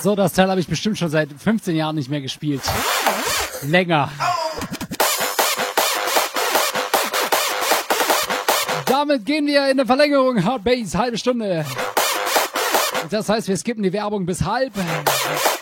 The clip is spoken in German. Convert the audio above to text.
So, das Teil habe ich bestimmt schon seit 15 Jahren nicht mehr gespielt. Länger. Damit gehen wir in eine Verlängerung. Hard Bass, halbe Stunde. Das heißt, wir skippen die Werbung bis halb.